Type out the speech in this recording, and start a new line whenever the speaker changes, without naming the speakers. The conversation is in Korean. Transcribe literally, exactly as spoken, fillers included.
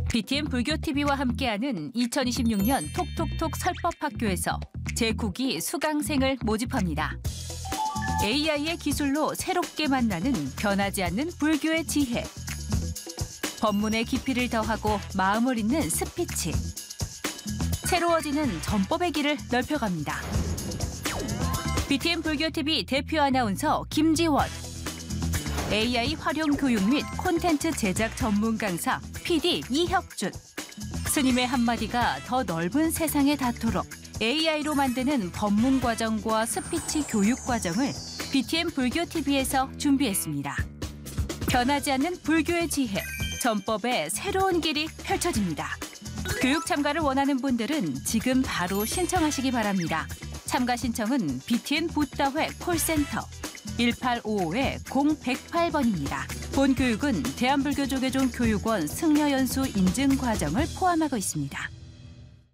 비티엠 불교티비와 함께하는 이천이십육 년 톡톡톡 설법학교에서 제구 기 수강생을 모집합니다. 에이아이의 기술로 새롭게 만나는 변하지 않는 불교의 지혜. 법문의 깊이를 더하고 마음을 잇는 스피치. 새로워지는 전법의 길을 넓혀갑니다. 비티엠 불교티비 대표 아나운서 김지원. 에이아이 활용 교육 및 콘텐츠 제작 전문 강사 피디 이혁준. 스님의 한마디가 더 넓은 세상에 닿도록 에이아이로 만드는 법문 과정과 스피치 교육 과정을 비티엠 불교티비에서 준비했습니다. 변하지 않는 불교의 지혜, 전법의 새로운 길이 펼쳐집니다. 교육 참가를 원하는 분들은 지금 바로 신청하시기 바랍니다. 참가 신청은 비티엠 붓다회 콜센터 일팔오오 공백팔 번입니다. 본 교육은 대한불교조계종 교육원 승려연수 인증 과정을 포함하고 있습니다.